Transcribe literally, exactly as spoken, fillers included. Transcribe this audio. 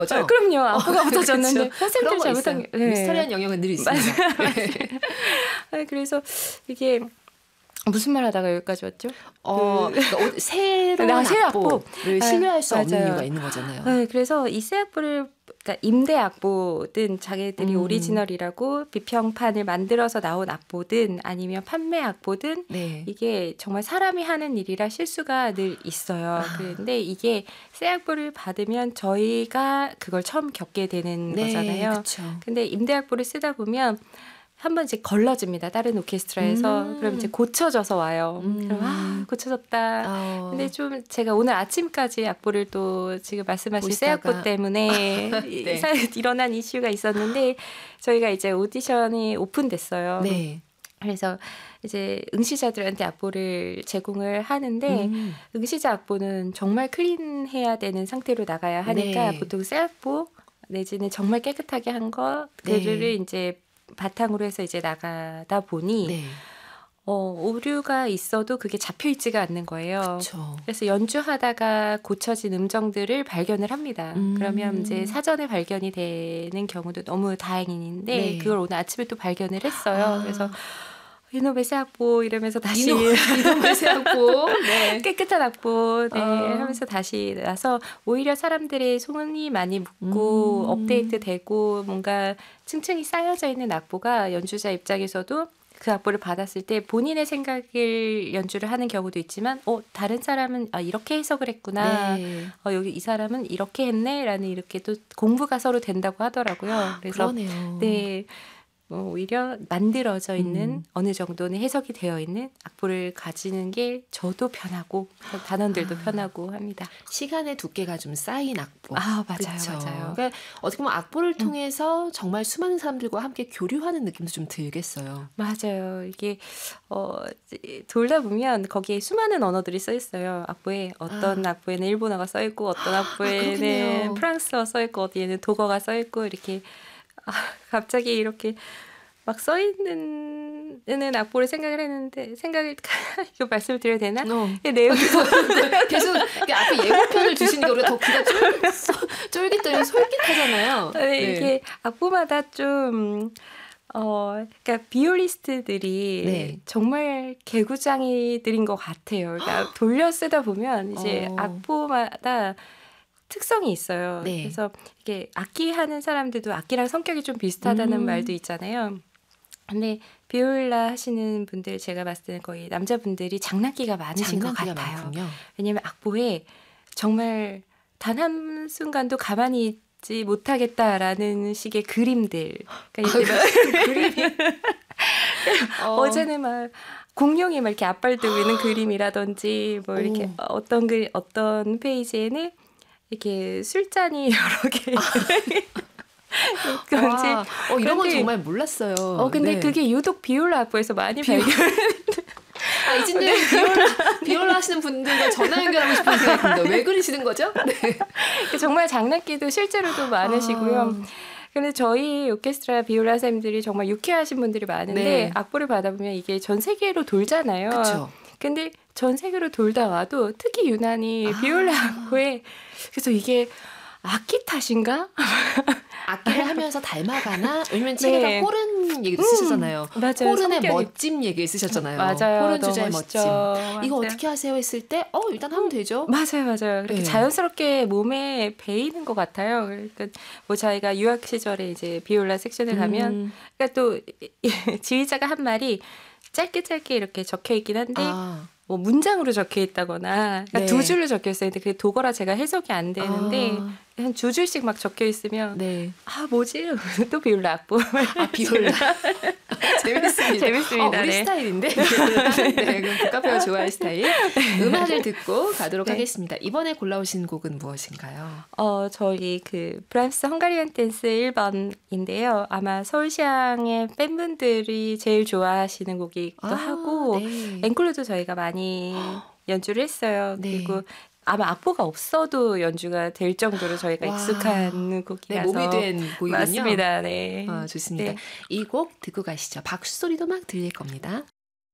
거죠? 그럼요. 악보가 붙어졌는데 그렇죠. 선생님들 그런 거 잘못한 있어요. 게 네. 미스터리한 영역은 늘 있습니다. 네. 그래서 이게 무슨 말 하다가 여기까지 왔죠? 어, 그... 그러니까 새로운 새 악보를 신뢰할 수 아, 없는 맞아요. 이유가 있는 거잖아요. 네, 그래서 이 새 악보를 그러니까 임대 악보든 자기들이 음. 오리지널이라고 비평판을 만들어서 나온 악보든 아니면 판매 악보든 네. 이게 정말 사람이 하는 일이라 실수가 늘 있어요. 아. 그런데 이게 새 악보를 받으면 저희가 그걸 처음 겪게 되는 네, 거잖아요. 그쵸. 근데 임대 악보를 쓰다 보면 한번 이제 걸러집니다. 다른 오케스트라에서. 음. 그럼 이제 고쳐져서 와요. 음. 그럼 아 고쳐졌다. 어. 근데 좀 제가 오늘 아침까지 악보를 또 지금 말씀하신 새 보시다가. 악보 때문에 네. 사- 일어난 이슈가 있었는데 저희가 이제 오디션이 오픈됐어요. 네. 그래서 이제 응시자들한테 악보를 제공을 하는데 음. 응시자 악보는 정말 클린해야 되는 상태로 나가야 하니까 네. 보통 새 악보 내지는 정말 깨끗하게 한 거 그를 네. 이제 바탕으로 해서 이제 나가다 보니 네. 어, 오류가 있어도 그게 잡혀 있지가 않는 거예요. 그쵸. 그래서 연주하다가 고쳐진 음정들을 발견을 합니다. 음. 그러면 이제 사전에 발견이 되는 경우도 너무 다행인데 네. 그걸 오늘 아침에 또 발견을 했어요. 아. 그래서 이놈의 새 악보 이러면서 다시 이놈, 이놈의 새 악보. 네. 깨끗한 악보 네, 어. 하면서 다시 나서 오히려 사람들의 손이 많이 묻고 음. 업데이트되고 뭔가 층층이 쌓여져 있는 악보가 연주자 입장에서도 그 악보를 받았을 때 본인의 생각을 연주를 하는 경우도 있지만 어 다른 사람은 아, 이렇게 해석을 했구나. 네. 어, 여기 이 사람은 이렇게 했네라는 이렇게 또 공부가 서로 된다고 하더라고요. 그래서 그러네요. 네. 어, 오히려 만들어져 있는 음. 어느 정도는 해석이 되어 있는 악보를 가지는 게 저도 편하고 단원들도 아. 편하고 합니다. 시간의 두께가 좀 쌓인 악보. 아 맞아요, 그쵸? 맞아요. 그러니까 어떻게 보면 악보를 통해서 정말 수많은 사람들과 함께 교류하는 느낌도 좀 들겠어요. 맞아요. 이게 어, 돌다 보면 거기에 수많은 언어들이 써 있어요. 악보에 어떤 아. 악보에는 일본어가 써 있고 어떤 악보에는 그렇겠네요. 프랑스어 써 있고 어디에는 독어가 써 있고 이렇게 아, 갑자기 이렇게 막 써 있는 악보를 생각을 했는데 생각을 이거 말씀을 드려야 되나? 어. 이 내용이 계속 이렇게 앞에 예고편을 주시니까 우리가 더 귀가 쫄, 쫄깃쫄깃 솔깃하잖아요. 네, 네. 이게 악보마다 좀 어, 그러니까 비올리스트들이 네. 정말 개구장이들인 것 같아요. 그러니까 돌려 쓰다 보면 이제 어. 악보마다 특성이 있어요. 네. 그래서 이게 악기 하는 사람들도 악기랑 성격이 좀 비슷하다는 음. 말도 있잖아요. 근데 비올라 하시는 분들 제가 봤을 때는 거의 남자분들이 장난기가 많으신 것 장난기가 같아요. 많군요. 왜냐면 악보에 정말 단 한 순간도 가만히 있지 못하겠다라는 식의 그림들. 그러니까 예를 들면 그림이 어. 어제는 막 공룡이 막 이렇게 앞발 들고 있는 그림이라든지 뭐 이렇게 오. 어떤 글 어떤 페이지에는 이렇게 술잔이 여러 개 그런지 와, 어, 이런 건 근데- 정말 몰랐어요. 어 근데 네. 그게 유독 비올라 악보에서 많이 비올- 발견. 아, 이진님 비올라, 비올라 하시는 분들과 전화 연결하고 싶은 생각이 듭니다. 왜 그러시는 거죠? 네. 정말 장난기도 실제로도 많으시고요. 아. 근데 저희 오케스트라 비올라 선생님들이 정말 유쾌하신 분들이 많은데 네. 악보를 받아보면 이게 전 세계로 돌잖아요. 그쵸. 근데 전 세계로 돌다 와도 특히 유난히 아. 비올라 악보에 그래서 이게 악기 탓인가? 악기를 하면서 닮아가나? 왜냐면 책에다 네. 호른 얘기도 음, 쓰셨잖아요. 맞아요. 호른의 성격이- 멋짐 얘기 쓰셨잖아요. 맞아요. 호른 너무 주자의 멋있죠. 멋짐. 맞아요. 이거 어떻게 하세요? 했을 때 어 일단 하면 되죠. 맞아요, 맞아요. 그렇게 네. 자연스럽게 몸에 배이는 것 같아요. 그러니까 뭐 저희가 유학 시절에 이제 비올라 섹션을 가면, 음. 그러니까 또 지휘자가 한 말이 짧게 짧게 이렇게 적혀 있긴 한데 아. 뭐 문장으로 적혀 있다거나 그러니까 네. 두 줄로 적혀 있어요. 근데 그게 독어라 제가 해석이 안 되는데 아. 한 두 줄씩 막 적혀 있으면 네. 아 뭐지? 또 비올라 악보. 아, 비올라. 재밌습니다. 재밌습니다. 어, 우리 네. 스타일인데. 네, 그럼 국가표가 좋아할 스타일. 음악을 듣고 가도록 네. 하겠습니다. 이번에 골라오신 곡은 무엇인가요? 어, 저희 그 브람스 헝가리안 댄스 일 번인데요. 아마 서울시향의 팬분들이 제일 좋아하시는 곡이기도 아, 하고 네. 앵콜로도 저희가 많이 연주를 했어요. 네. 그리고 아마 악보가 없어도 연주가 될 정도로 저희가 와. 익숙한 네, 곡이라서 몸이 된 곡이군요. 맞습니다. 네. 아, 좋습니다. 네. 이 곡 듣고 가시죠. 박수 소리도 막 들릴 겁니다.